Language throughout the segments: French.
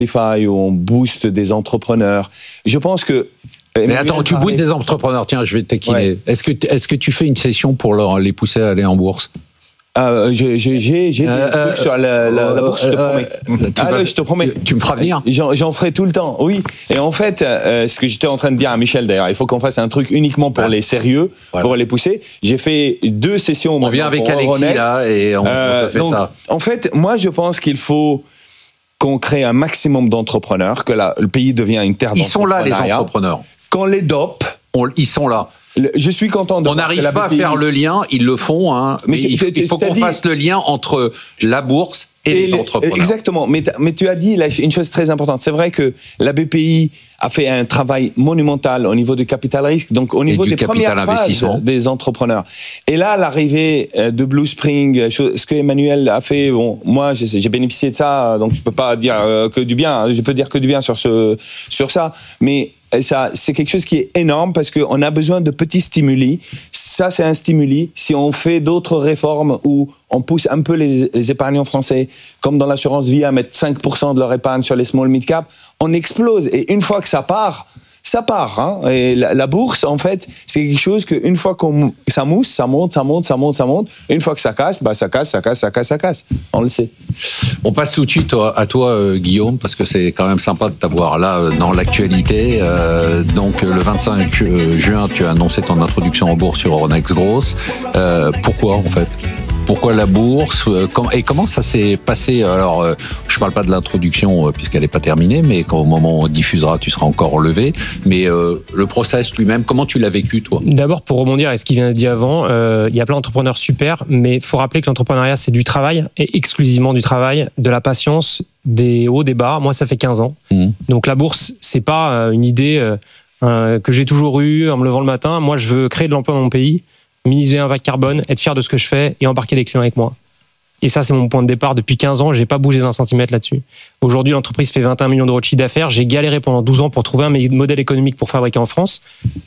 où on booste des entrepreneurs. Je pense que... Mais attends, tu boostes des entrepreneurs. Tiens, je vais te taquiner. Ouais. Est-ce que tu fais une session pour les pousser à aller en bourse ? J'ai des trucs sur la bourse, je te promets. Je te promets. Tu me feras venir. J'en ferai tout le temps, oui. Et en fait, ce que j'étais en train de dire à Michel d'ailleurs, il faut qu'on fasse un truc uniquement pour les sérieux, pour les pousser. J'ai fait 2 sessions. On vient avec Alexis là et on te fait donc, ça. En fait, moi je pense qu'il faut qu'on crée un maximum d'entrepreneurs, que le pays devienne une terre d'entrepreneuriat. Ils sont là les entrepreneurs. Qu'on les dope. Ils sont là. Je suis content de on n'arrive pas à faire le lien, ils le font, hein, mais il faut qu'on fasse le lien entre la bourse et les entrepreneurs. Exactement, mais tu as dit une chose très importante. C'est vrai que la BPI a fait un travail monumental au niveau du capital risque, donc au niveau des premières phases des entrepreneurs. Et là, l'arrivée de Blue Spring, ce que Emmanuel a fait, bon, moi j'ai bénéficié de ça, donc je peux pas dire que du bien, je peux dire que du bien sur ça, mais ça, c'est quelque chose qui est énorme parce qu'on a besoin de petits stimuli. Ça, c'est un stimuli. Si on fait d'autres réformes où on pousse un peu les épargnants français, comme dans l'assurance vie, à mettre 5% de leur épargne sur les small mid-cap, on explose. Et une fois que ça part. Hein. Et la bourse, en fait, c'est quelque chose qu'une fois que ça mousse, ça monte. Et une fois que ça casse, ça casse. On le sait. On passe tout de suite à toi, Guillaume, parce que c'est quand même sympa de t'avoir là dans l'actualité. Donc, le 25 juin, tu as annoncé ton introduction en bourse sur Euronext Growth. Pourquoi, en fait ? Pourquoi la bourse ? Et comment ça s'est passé ? Alors, je ne parle pas de l'introduction puisqu'elle n'est pas terminée, mais au moment où on diffusera, tu seras encore relevé. Mais le process lui-même, comment tu l'as vécu, toi ? D'abord, pour rebondir à ce qui vient d'être dit avant, il y a plein d'entrepreneurs super, mais il faut rappeler que l'entrepreneuriat, c'est du travail, et exclusivement du travail, de la patience, des hauts, des bas. Moi, ça fait 15 ans. Donc la bourse, ce n'est pas une idée que j'ai toujours eue en me levant le matin. Moi, je veux créer de l'emploi dans mon pays, minimiser l'impact carbone, être fier de ce que je fais et embarquer des clients avec moi. Et ça, c'est mon point de départ. Depuis 15 ans, je n'ai pas bougé d'un centimètre là-dessus. Aujourd'hui, l'entreprise fait 21 millions d'euros de chiffre d'affaires. J'ai galéré pendant 12 ans pour trouver un modèle économique pour fabriquer en France.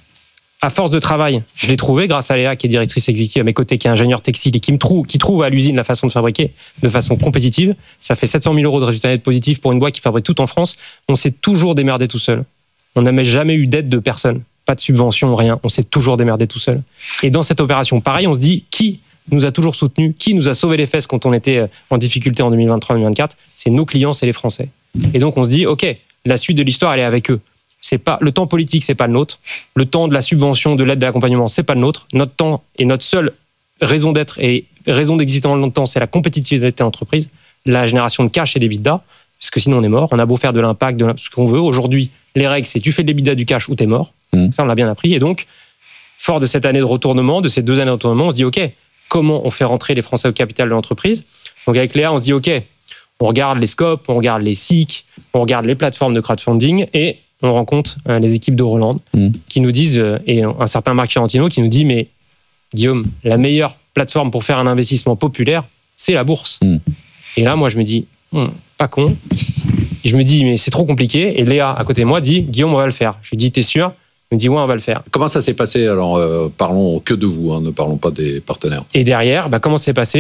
À force de travail, je l'ai trouvé grâce à Léa, qui est directrice exécutive à mes côtés, qui est ingénieure textile et qui trouve à l'usine la façon de fabriquer de façon compétitive. Ça fait 700 000 euros de résultats nets positifs pour une boîte qui fabrique tout en France. On s'est toujours démerdé tout seul. On n'a jamais eu d'aide de personne. Pas de subvention, rien. On s'est toujours démerdé tout seul. Et dans cette opération, pareil, on se dit, qui nous a toujours soutenus, qui nous a sauvé les fesses quand on était en difficulté en 2023-2024 ? C'est nos clients, c'est les Français. Et donc, on se dit, OK, la suite de l'histoire, elle est avec eux. C'est pas, le temps politique, c'est pas le nôtre. Le temps de la subvention, de l'aide, de l'accompagnement, c'est pas le nôtre. Notre temps et notre seule raison d'être et raison d'exister dans le temps, c'est la compétitivité de l'entreprise, la génération de cash et d'EBITDA, parce que sinon on est mort. On a beau faire de l'impact, de ce qu'on veut. Aujourd'hui, les règles, c'est tu fais de l'EBITDA, du cash ou t'es mort. Ça, on l'a bien appris. Et donc, fort de cette année de retournement, de ces 2 années de retournement, on se dit, OK, comment on fait rentrer les Français au capital de l'entreprise ? Donc, avec Léa, on se dit, OK, on regarde les scopes, on regarde les SIC, on regarde les plateformes de crowdfunding et on rencontre les équipes de Roland qui nous disent, et un certain Marc Fiorentino qui nous dit, mais Guillaume, la meilleure plateforme pour faire un investissement populaire, c'est la bourse. Et là, moi, je me dis, pas con. Et je me dis, mais c'est trop compliqué. Et Léa, à côté de moi, dit, Guillaume, on va le faire. Je lui dis, t'es sûr ? Il me dit, ouais, on va le faire. Comment ça s'est passé ? Alors, parlons que de vous, ne parlons pas des partenaires. Et derrière, comment ça s'est passé ?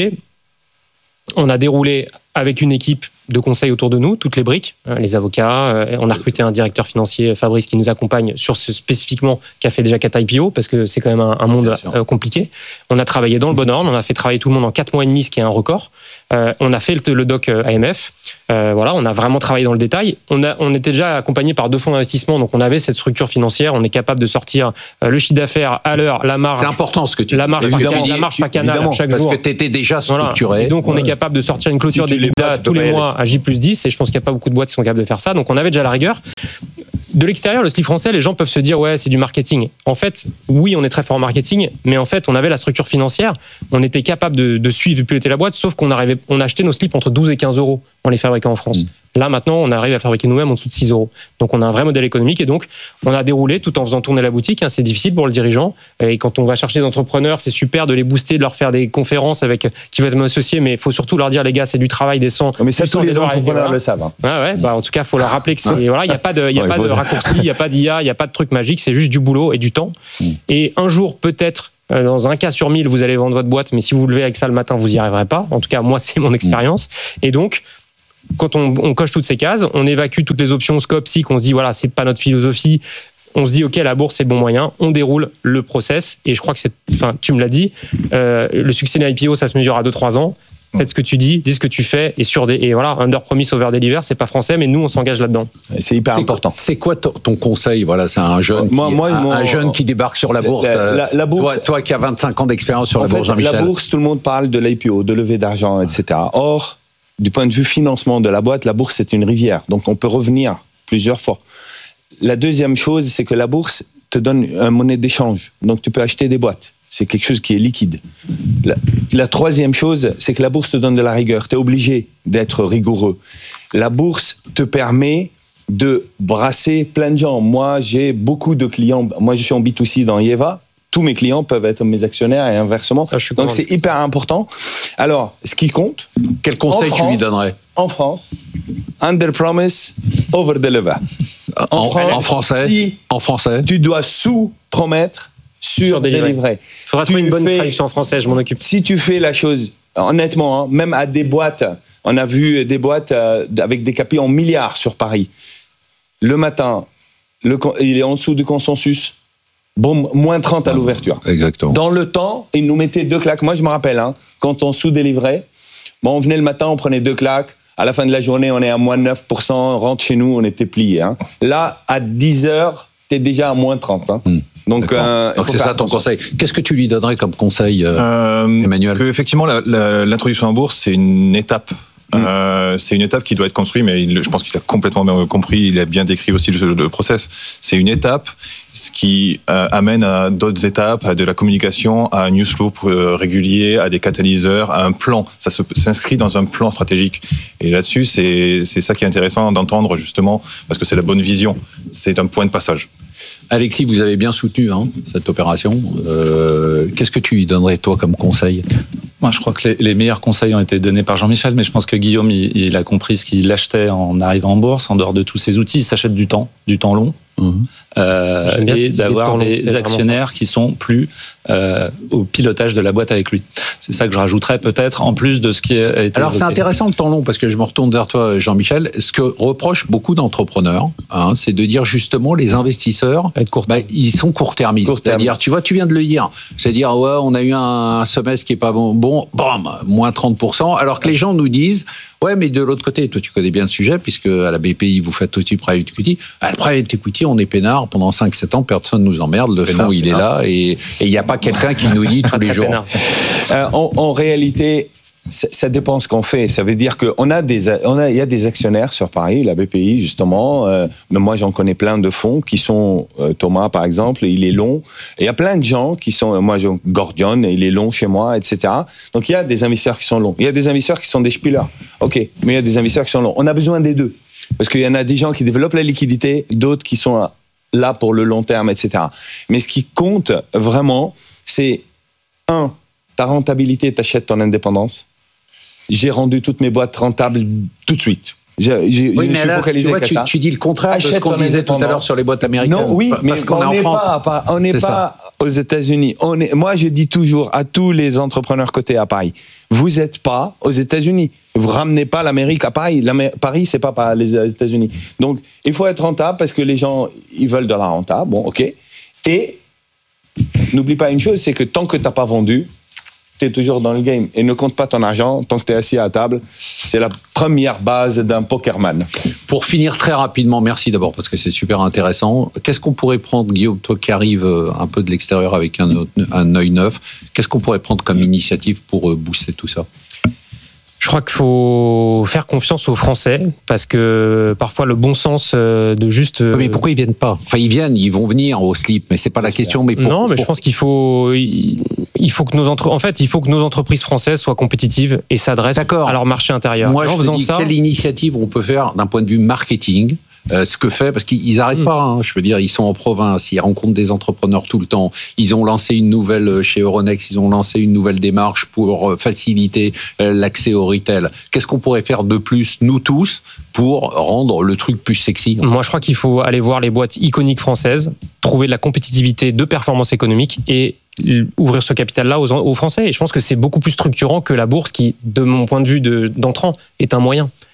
On a déroulé avec une équipe de conseil autour de nous, toutes les briques, les avocats. On a recruté un directeur financier, Fabrice, qui nous accompagne sur ce spécifiquement, qui a fait déjà 4 IPO, parce que c'est quand même un monde compliqué. On a travaillé dans le bon ordre, on a fait travailler tout le monde en 4 mois et demi, ce qui est un record. On a fait le doc AMF. Voilà, on a vraiment travaillé dans le détail. On était déjà accompagné par 2 fonds d'investissement, donc on avait cette structure financière. On est capable de sortir le chiffre d'affaires à l'heure, la marge. C'est important ce que tu dis. La marge par canal chaque jour. Parce que tu étais déjà structuré. Voilà. Et donc on est capable de sortir une clôture d'EBITDA tous les mois à J+10, et je pense qu'il n'y a pas beaucoup de boîtes qui sont capables de faire ça. Donc on avait déjà la rigueur. De l'extérieur, le slip français, les gens peuvent se dire ouais, c'est du marketing. En fait, oui, on est très fort en marketing, mais en fait, on avait la structure financière, on était capable de suivre et piloter la boîte, sauf qu'on achetait nos slips entre 12 et 15 euros en les fabriquant en France. Là, maintenant, on arrive à fabriquer nous-mêmes en dessous de 6 euros. Donc, on a un vrai modèle économique et donc, on a déroulé tout en faisant tourner la boutique. C'est difficile pour le dirigeant. Et quand on va chercher des entrepreneurs, c'est super de les booster, de leur faire des conférences qui vont être associés, mais il faut surtout leur dire, les gars, c'est du travail décent. Mais ça, tous les entrepreneurs le savent. En tout cas, il faut leur rappeler que c'est, il n'y a pas de raccourci, il n'y a pas d'IA, il n'y a pas de truc magique, c'est juste du boulot et du temps. Et un jour, peut-être, dans un cas sur 1000, vous allez vendre votre boîte, mais si vous vous levez avec ça le matin, vous n'y arriverez pas. En tout cas, moi, c'est mon expérience. Et donc, quand on coche toutes ces cases, on évacue toutes les options scope, si qu'on se dit voilà, c'est pas notre philosophie. On se dit ok, la bourse c'est le bon moyen, on déroule le process et je crois que tu me l'as dit, le succès d'un IPO ça se mesure à 2-3 ans. Faites ce que tu dis ce que tu fais et voilà, under promise over deliver, c'est pas français mais nous on s'engage là-dedans. C'est hyper important. C'est quoi ton conseil? Voilà, c'est un jeune un jeune qui débarque sur la bourse. La bourse toi qui as 25 ans d'expérience sur la bourse, Jean-Michel. La bourse, tout le monde parle de l'IPO, de levée d'argent, etc. Or, du point de vue financement de la boîte, la bourse c'est une rivière, donc on peut revenir plusieurs fois. La deuxième chose, c'est que la bourse te donne une monnaie d'échange, donc tu peux acheter des boîtes. C'est quelque chose qui est liquide. La troisième chose, c'est que la bourse te donne de la rigueur. Tu es obligé d'être rigoureux. La bourse te permet de brasser plein de gens. Moi, j'ai beaucoup de clients. Moi, je suis en B2C dans Yeva. Tous mes clients peuvent être mes actionnaires et inversement. Donc, c'est hyper important. Alors, ce qui compte... Quel conseil tu lui donnerais? En France, under promise, over deliver. En français, tu dois sous-promettre sur délivrer. Il faudra trouver une bonne traduction en français, je m'en occupe. Si tu fais la chose, honnêtement, même à des boîtes, on a vu des boîtes avec des KPI en milliards sur Paris. Le matin, il est en dessous du consensus. Bon, moins 30 à l'ouverture. Exactement. Dans le temps, ils nous mettaient 2 claques. Moi, je me rappelle, quand on sous-délivrait, on venait le matin, on prenait 2 claques. À la fin de la journée, on est à moins 9%. On rentre chez nous, on était pliés. Là, à 10 heures, t'es déjà à moins 30. Donc c'est ça ton conseil. Qu'est-ce que tu lui donnerais comme conseil, Emmanuel? Effectivement, l'introduction en bourse, c'est une étape. C'est une étape qui doit être construite, mais je pense qu'il a complètement bien compris, il a bien décrit aussi le process. C'est une étape, ce qui amène à d'autres étapes, à de la communication, à un news flow régulier, à des catalyseurs, à un plan. Ça s'inscrit dans un plan stratégique. Et là-dessus, c'est ça qui est intéressant d'entendre, justement, parce que c'est la bonne vision. C'est un point de passage. Alexis, vous avez bien soutenu cette opération. Qu'est-ce que tu lui donnerais, toi, comme conseil? Moi, je crois que les meilleurs conseils ont été donnés par Jean-Michel, mais je pense que Guillaume, il a compris ce qu'il achetait en arrivant en bourse. En dehors de tous ces outils, il s'achète du temps long. Et d'avoir des actionnaires qui sont plus au pilotage de la boîte avec lui. C'est ça que je rajouterais peut-être, en plus de ce qui a été Alors évoqué. C'est intéressant le temps long, parce que je me retourne vers toi, Jean-Michel. Ce que reprochent beaucoup d'entrepreneurs, c'est de dire justement les investisseurs, ils sont court-termistes. C'est-à-dire, tu vois, tu viens de le dire, c'est-à-dire ouais, on a eu un semestre qui est pas bon, bam, moins 30%, alors que les gens nous disent ouais, mais de l'autre côté, toi tu connais bien le sujet, puisque à la BPI vous faites aussi private equity. À la private equity, on est peinard pendant 5-7 ans, personne nous emmerde, le fonds il est là, et il n'y a pas quelqu'un qui nous dit tous les jours. En réalité, ça dépend ce qu'on fait. Ça veut dire qu'il y a des actionnaires sur Paris, la BPI justement. Mais moi, j'en connais plein de fonds qui sont Thomas, par exemple, il est long. Et il y a plein de gens qui sont. Moi, Gordion, il est long chez moi, etc. Donc il y a des investisseurs qui sont longs. Il y a des investisseurs qui sont des spillers. Ok, mais il y a des investisseurs qui sont longs. On a besoin des deux, parce qu'il y en a des gens qui développent la liquidité, d'autres qui sont là pour le long terme, etc. Mais ce qui compte vraiment, c'est ta rentabilité, t'achètes ton indépendance. J'ai rendu toutes mes boîtes rentables tout de suite. Je me suis focalisé tu vois, tu dis le contraire de ce qu'on disait tout à l'heure sur les boîtes américaines. Non, oui, mais parce qu'on est en France. On n'est pas aux États-Unis. Moi, je dis toujours à tous les entrepreneurs cotés à Paris, vous n'êtes pas aux États-Unis. Vous ramenez pas l'Amérique à Paris. Paris, c'est pas les États-Unis. Donc, il faut être rentable parce que les gens, ils veulent de la renta. Bon, ok. Et n'oublie pas une chose, c'est que tant que t'as pas vendu, tu es toujours dans le game. Et ne compte pas ton argent tant que tu es assis à table. C'est la première base d'un pokerman. Pour finir très rapidement, merci d'abord parce que c'est super intéressant. Qu'est-ce qu'on pourrait prendre, Guillaume, toi qui arrives un peu de l'extérieur avec un œil neuf, qu'est-ce qu'on pourrait prendre comme initiative pour booster tout ça ? Je crois qu'il faut faire confiance aux Français, parce que parfois le bon sens de juste... Mais pourquoi ils viennent pas ? Enfin, ils vont venir au slip, mais c'est pas la question. Mais non, mais je pense qu'il faut que nos entreprises françaises soient compétitives et s'adressent à leur marché intérieur. Moi, je te dis, quelle initiative on peut faire d'un point de vue marketing ? Ce que fait, parce qu'ils n'arrêtent pas, je veux dire, ils sont en province, ils rencontrent des entrepreneurs tout le temps, ils ont lancé une nouvelle, chez Euronext, ils ont lancé une nouvelle démarche pour faciliter l'accès au retail. Qu'est-ce qu'on pourrait faire de plus, nous tous, pour rendre le truc plus sexy ? Moi, je crois qu'il faut aller voir les boîtes iconiques françaises, trouver de la compétitivité, de performance économique et ouvrir ce capital-là aux Français. Et je pense que c'est beaucoup plus structurant que la bourse qui, de mon point de vue d'entrant, est un moyen.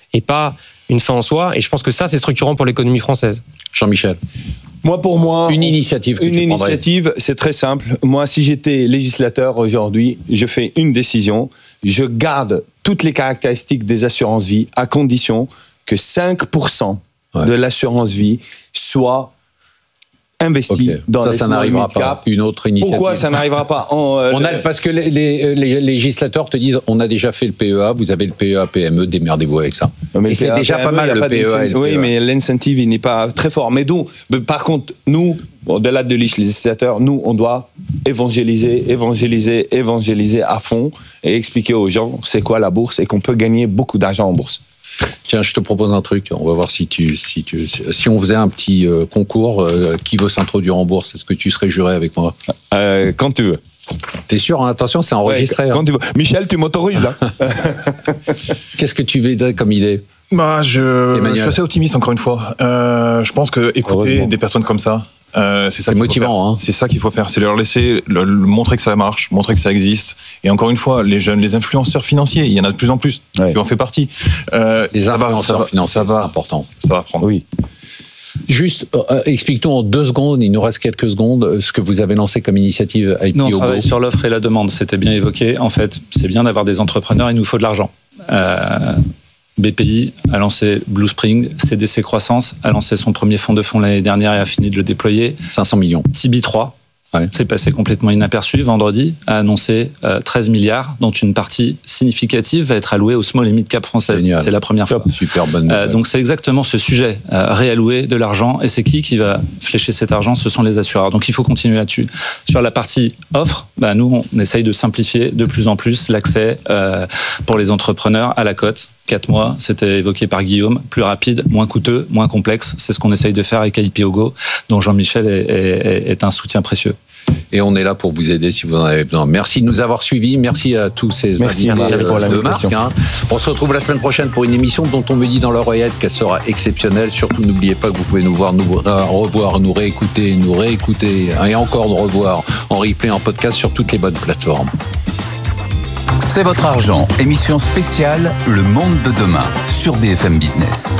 et pas une fin en soi. Et je pense que ça, c'est structurant pour l'économie française. Jean-Michel. Pour moi, une initiative, c'est très simple. Moi, si j'étais législateur aujourd'hui, je fais une décision. Je garde toutes les caractéristiques des assurances vie à condition que 5% de l'assurance vie soit investi dans les small mid-cap. Une autre initiative. Pourquoi ça n'arrivera pas Parce que les législateurs te disent on a déjà fait le PEA, vous avez le PEA PME, démerdez-vous avec ça. Mais et c'est déjà pas mal le PEA. Oui, mais l'incentive il n'est pas très fort. Mais donc, par contre, nous, au-delà de législateurs, nous on doit évangéliser à fond et expliquer aux gens c'est quoi la bourse et qu'on peut gagner beaucoup d'argent en bourse. Tiens, je te propose un truc. On va voir si on faisait un petit concours. Qui veut s'introduire en bourse? Est-ce que tu serais juré avec moi? Quand tu veux. T'es sûr, hein? Attention, c'est enregistré. Quand tu veux. Michel, tu m'autorises. Qu'est-ce que tu veux comme idée? Je suis assez optimiste, encore une fois. Je pense que écouter des personnes comme ça, c'est motivant. C'est ça qu'il faut faire, c'est leur laisser montrer que ça marche, montrer que ça existe. Et encore une fois, les jeunes, les influenceurs financiers, il y en a de plus en plus. Tu en fais partie. Les influenceurs financiers, c'est important. Ça va prendre. Oui. Juste, explique-nous en 2 secondes, il nous reste quelques secondes, ce que vous avez lancé comme initiative IPO. Nous, on travaille sur l'offre et la demande, c'était bien évoqué. En fait, c'est bien d'avoir des entrepreneurs, il nous faut de l'argent. BPI a lancé Blue Spring, CDC Croissance a lancé son premier fonds de fonds l'année dernière et a fini de le déployer. 500 millions. Tibi 3, c'est passé complètement inaperçu. Vendredi, a annoncé 13 milliards, dont une partie significative va être allouée aux small et mid cap françaises. Génial. C'est la première fois. Super bonne nouvelle. Donc c'est exactement ce sujet, réallouer de l'argent. Et c'est qui va flécher cet argent? Ce sont les assureurs. Donc il faut continuer là-dessus. Sur la partie offre, nous, on essaye de simplifier de plus en plus l'accès pour les entrepreneurs à la cote. 4 mois, c'était évoqué par Guillaume, plus rapide, moins coûteux, moins complexe. C'est ce qu'on essaye de faire avec IPOGO, dont Jean-Michel est un soutien précieux. Et on est là pour vous aider si vous en avez besoin. Merci de nous avoir suivis. Merci à tous ces invités de marque. On se retrouve la semaine prochaine pour une émission dont on me dit dans l'oreillette qu'elle sera exceptionnelle. Surtout, n'oubliez pas que vous pouvez nous voir, nous revoir, nous réécouter et encore nous revoir en replay, en podcast sur toutes les bonnes plateformes. C'est votre argent, émission spéciale Le Monde de demain sur BFM Business.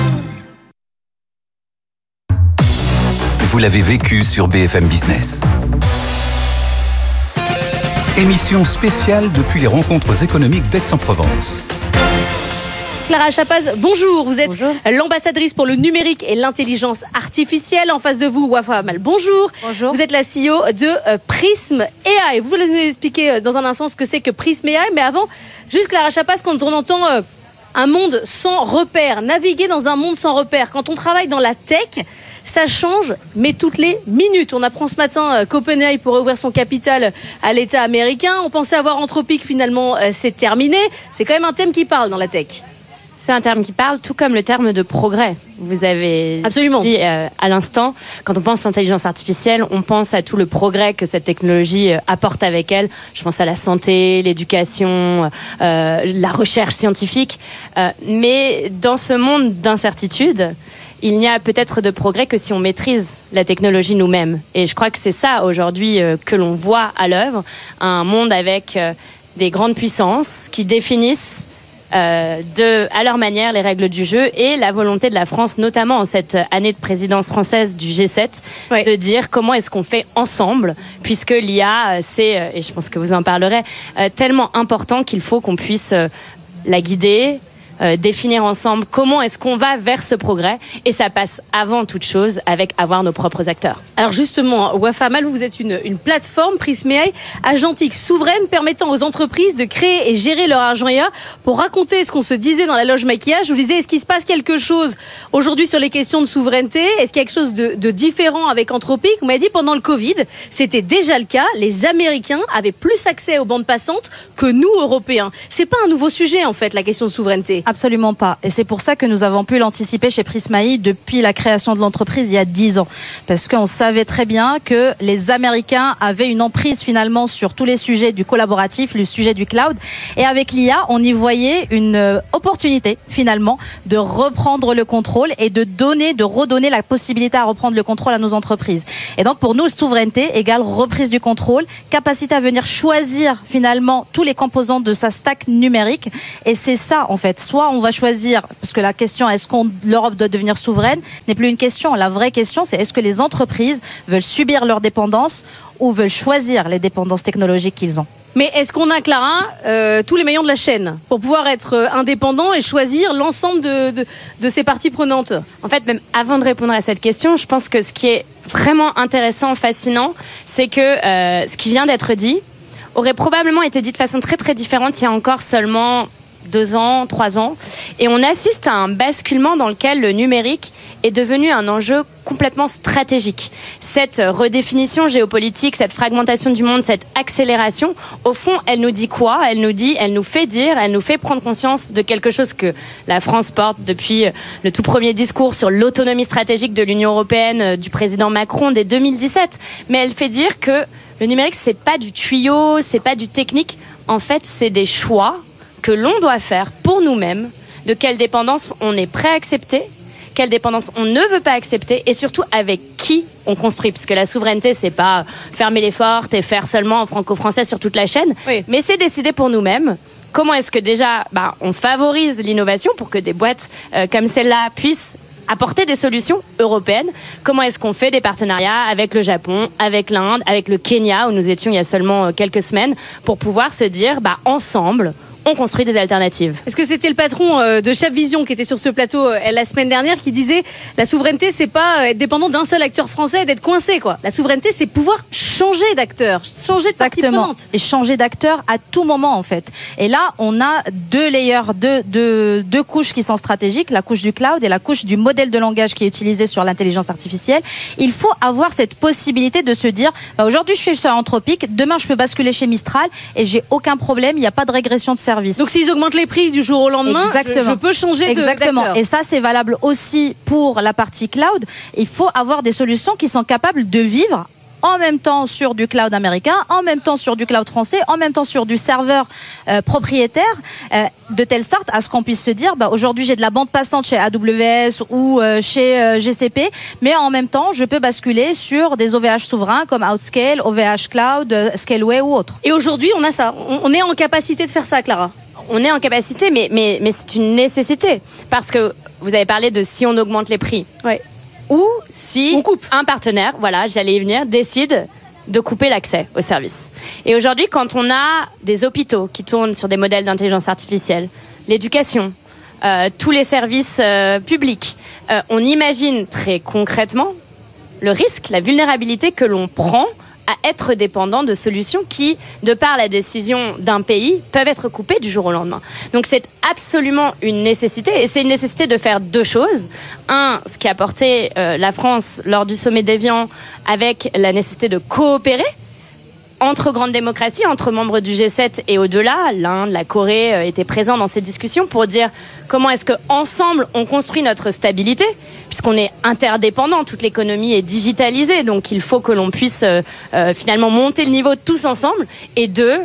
Vous l'avez vécu sur BFM Business. Émission spéciale depuis les rencontres économiques d'Aix-en-Provence. Clara Chapaz, bonjour. Vous êtes l'ambassadrice pour le numérique et l'intelligence artificielle. En face de vous, Wafa Amal, bonjour. Bonjour. Vous êtes la CEO de Prism AI. Vous allez nous expliquer dans un instant ce que c'est que Prism AI. Mais avant, juste Clara Chapaz, quand on entend un monde sans repères, naviguer dans un monde sans repères, quand on travaille dans la tech, ça change, mais toutes les minutes. On apprend ce matin qu'OpenAI pourrait ouvrir son capital à l'État américain. On pensait avoir Anthropic, finalement, c'est terminé. C'est quand même un thème qui parle dans la tech. C'est un terme qui parle, tout comme le terme de progrès. Vous avez dit à l'instant, quand on pense à l'intelligence artificielle, on pense à tout le progrès que cette technologie apporte avec elle. Je pense à la santé, l'éducation, la recherche scientifique. Mais dans ce monde d'incertitude, il n'y a peut-être de progrès que si on maîtrise la technologie nous-mêmes. Et je crois que c'est ça aujourd'hui que l'on voit à l'œuvre. Un monde avec des grandes puissances qui définissent à leur manière les règles du jeu et la volonté de la France, notamment en cette année de présidence française du G7, de dire comment est-ce qu'on fait ensemble, puisque l'IA, c'est, et je pense que vous en parlerez, tellement important qu'il faut qu'on puisse la guider, définir ensemble comment est-ce qu'on va vers ce progrès, et ça passe avant toute chose avec avoir nos propres acteurs. Alors justement, Wafa Amal, vous êtes une plateforme Prism AI agentique souveraine permettant aux entreprises de créer et gérer leur argent IA. Pour raconter ce qu'on se disait dans la loge maquillage, je vous disais, est-ce qu'il se passe quelque chose aujourd'hui sur les questions de souveraineté? Est-ce qu'il y a quelque chose de différent avec Anthropic? Vous m'avez dit pendant le Covid, c'était déjà le cas. Les Américains avaient plus accès aux bandes passantes que nous, Européens. C'est pas un nouveau sujet en fait, la question de souveraineté. Absolument pas. Et c'est pour ça que nous avons pu l'anticiper chez Prism AI depuis la création de l'entreprise il y a 10 ans. Parce qu'on savait très bien que les Américains avaient une emprise finalement sur tous les sujets du collaboratif, le sujet du cloud. Et avec l'IA, on y voyait une opportunité finalement de reprendre le contrôle et de redonner la possibilité à reprendre le contrôle à nos entreprises. Et donc pour nous, souveraineté égale reprise du contrôle, capacité à venir choisir finalement tous les composants de sa stack numérique. Et c'est ça en fait, soit on va choisir, parce que la question est-ce que l'Europe doit devenir souveraine n'est plus une question. La vraie question, c'est est-ce que les entreprises veulent subir leur dépendance ou veulent choisir les dépendances technologiques qu'ils ont. Mais est-ce qu'on a, Clara, tous les maillons de la chaîne pour pouvoir être indépendant et choisir l'ensemble de ces parties prenantes? En fait, même avant de répondre à cette question, je pense que ce qui est vraiment intéressant, fascinant, c'est que ce qui vient d'être dit aurait probablement été dit de façon très très différente il y a encore seulement 2 ans, 3 ans. Et on assiste à un basculement dans lequel le numérique est devenu un enjeu complètement stratégique. Cette redéfinition géopolitique, cette fragmentation du monde, cette accélération, au fond, elle nous dit quoi ? Elle nous fait prendre conscience de quelque chose que la France porte depuis le tout premier discours sur l'autonomie stratégique de l'Union européenne du président Macron dès 2017. Mais elle fait dire que le numérique, c'est pas du tuyau, c'est pas du technique. En fait, c'est des choix que l'on doit faire pour nous-mêmes, de quelle dépendance on est prêt à accepter, quelle dépendance on ne veut pas accepter et surtout avec qui on construit. Parce que la souveraineté, c'est pas fermer les portes et faire seulement en franco-français sur toute la chaîne, oui. Mais c'est décider pour nous-mêmes comment est-ce que déjà on favorise l'innovation pour que des boîtes comme celle-là puissent apporter des solutions européennes. Comment est-ce qu'on fait des partenariats avec le Japon, avec l'Inde, avec le Kenya, où nous étions il y a seulement quelques semaines, pour pouvoir se dire, ensemble, on construit des alternatives. Est-ce que c'était le patron de Chef Vision qui était sur ce plateau la semaine dernière qui disait la souveraineté, c'est pas être dépendant d'un seul acteur français et d'être coincé, quoi. La souveraineté, c'est pouvoir changer d'acteur, changer de partie prenante. Et changer d'acteur à tout moment, en fait. Et là, on a 2 layers, deux couches qui sont stratégiques, la couche du cloud et la couche du modèle de langage qui est utilisé sur l'intelligence artificielle. Il faut avoir cette possibilité de se dire, aujourd'hui, je suis sur Anthropic, demain, je peux basculer chez Mistral et j'ai aucun problème, il n'y a pas de régression de service. Donc s'ils augmentent les prix du jour au lendemain, je peux changer d'acteur. Et ça, c'est valable aussi pour la partie cloud. Il faut avoir des solutions qui sont capables de vivre en même temps sur du cloud américain, en même temps sur du cloud français, en même temps sur du serveur propriétaire, de telle sorte à ce qu'on puisse se dire, aujourd'hui j'ai de la bande passante chez AWS ou chez GCP, mais en même temps je peux basculer sur des OVH souverains comme Outscale, OVH Cloud, Scaleway ou autre. Et aujourd'hui on a ça, on est en capacité de faire ça, Clara. On est en capacité, mais c'est une nécessité, parce que vous avez parlé de si on augmente les prix. Ouais. Ou si un partenaire, j'allais y venir, décide de couper l'accès au service. Et aujourd'hui, quand on a des hôpitaux qui tournent sur des modèles d'intelligence artificielle, l'éducation, tous les services publics, on imagine très concrètement le risque, la vulnérabilité que l'on prend à être dépendant de solutions qui, de par la décision d'un pays, peuvent être coupées du jour au lendemain. Donc c'est absolument une nécessité, et c'est une nécessité de faire 2 choses. Un, ce qui a porté la France lors du sommet d'Évian, avec la nécessité de coopérer entre grandes démocraties, entre membres du G7 et au-delà. L'Inde, la Corée étaient présents dans ces discussions pour dire comment est-ce qu'ensemble on construit notre stabilité, puisqu'on est interdépendants, toute l'économie est digitalisée, donc il faut que l'on puisse finalement monter le niveau tous ensemble. Et 2,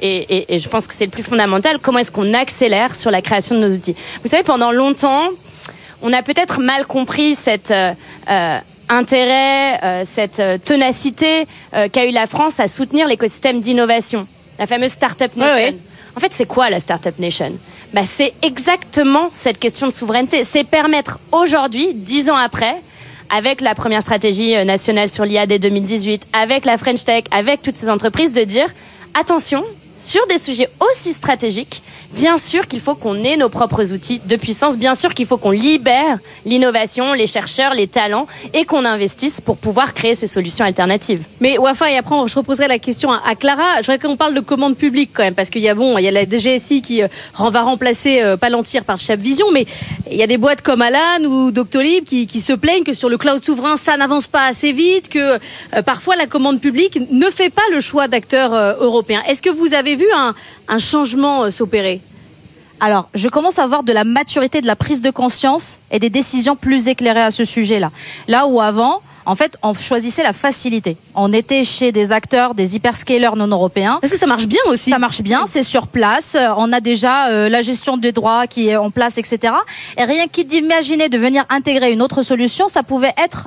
et je pense que c'est le plus fondamental, comment est-ce qu'on accélère sur la création de nos outils. Vous savez, pendant longtemps, on a peut-être mal compris cet intérêt, cette ténacité qu'a eu la France à soutenir l'écosystème d'innovation, la fameuse Startup Nation. Oui. En fait, c'est quoi la Startup Nation ? C'est exactement cette question de souveraineté. C'est permettre aujourd'hui, 10 ans après, avec la première stratégie nationale sur l'IA dès 2018, avec la French Tech, avec toutes ces entreprises, de dire attention, sur des sujets aussi stratégiques, bien sûr qu'il faut qu'on ait nos propres outils de puissance, bien sûr qu'il faut qu'on libère l'innovation, les chercheurs, les talents, et qu'on investisse pour pouvoir créer ces solutions alternatives. Mais Wafa, et après je reposerai la question à Clara. Je voudrais qu'on parle de commande publique quand même, parce qu'il y a la DGSI qui va remplacer Palantir par Chef Vision, mais il y a des boîtes comme Alan ou Doctolib qui se plaignent que sur le cloud souverain, ça n'avance pas assez vite, que parfois la commande publique ne fait pas le choix d'acteurs européens. Est-ce que vous avez vu un changement s'opérer ? Alors, je commence à avoir de la maturité, de la prise de conscience et des décisions plus éclairées à ce sujet-là. Là où avant, en fait, on choisissait la facilité. On était chez des acteurs, des hyperscalers non européens. Parce que ça marche bien aussi. Ça marche bien, c'est sur place. On a déjà la gestion des droits qui est en place, etc. Et rien qu'd'imaginer de venir intégrer une autre solution, ça pouvait être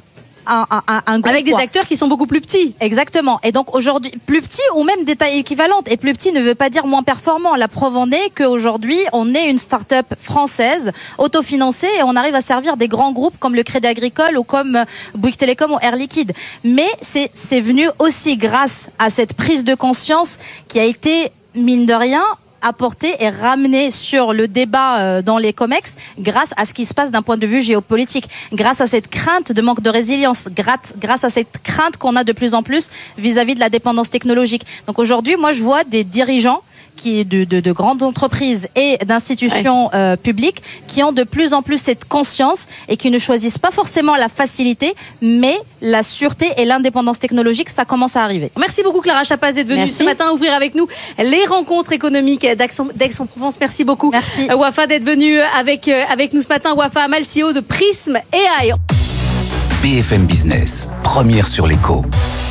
un gros avec poids. Des acteurs qui sont beaucoup plus petits. Exactement. Et donc aujourd'hui, plus petits ou même des tailles équivalentes. Et plus petit ne veut pas dire moins performant. La preuve en est qu'aujourd'hui, on est une start-up française, autofinancée, et on arrive à servir des grands groupes comme le Crédit Agricole ou comme Bouygues Télécom ou Air Liquide. Mais c'est venu aussi grâce à cette prise de conscience qui a été, mine de rien, apporté et ramené sur le débat dans les COMEX grâce à ce qui se passe d'un point de vue géopolitique, grâce à cette crainte de manque de résilience, grâce à cette crainte qu'on a de plus en plus vis-à-vis de la dépendance technologique. Donc aujourd'hui, moi je vois des dirigeants de grandes entreprises et d'institutions publiques qui ont de plus en plus cette conscience et qui ne choisissent pas forcément la facilité, mais la sûreté et l'indépendance technologique, ça commence à arriver. Merci beaucoup Clara Chapaz d'être venue ce matin ouvrir avec nous les rencontres économiques d'Aix-en-Provence. Merci beaucoup. Merci. Wafa d'être venue avec nous ce matin. Wafa Amal, CEO de Prism AI. BFM Business, première sur l'écho.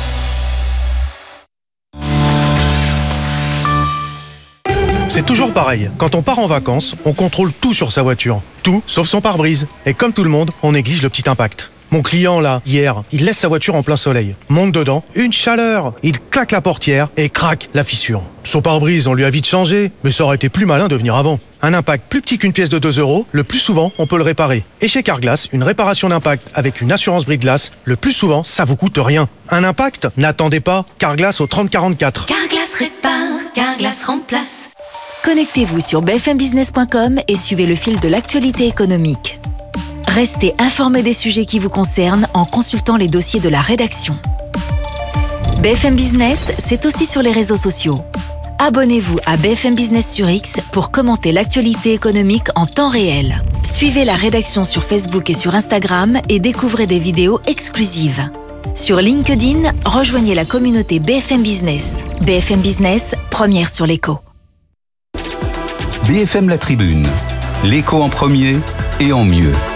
C'est toujours pareil. Quand on part en vacances, on contrôle tout sur sa voiture. Tout, sauf son pare-brise. Et comme tout le monde, on néglige le petit impact. Mon client, là, hier, il laisse sa voiture en plein soleil. Monte dedans, une chaleur. Il claque la portière et craque la fissure. Son pare-brise, on lui a vite changé, mais ça aurait été plus malin de venir avant. Un impact plus petit qu'une pièce de 2 €, le plus souvent, on peut le réparer. Et chez Carglass, une réparation d'impact avec une assurance bris-de-glace, le plus souvent, ça vous coûte rien. Un impact? N'attendez pas. Carglass au 3044. Carglass répare, Carglass remplace. Connectez-vous sur bfmbusiness.com et suivez le fil de l'actualité économique. Restez informés des sujets qui vous concernent en consultant les dossiers de la rédaction. BFM Business, c'est aussi sur les réseaux sociaux. Abonnez-vous à BFM Business sur X pour commenter l'actualité économique en temps réel. Suivez la rédaction sur Facebook et sur Instagram et découvrez des vidéos exclusives. Sur LinkedIn, rejoignez la communauté BFM Business. BFM Business, première sur l'écho. BFM La Tribune, l'écho en premier et en mieux.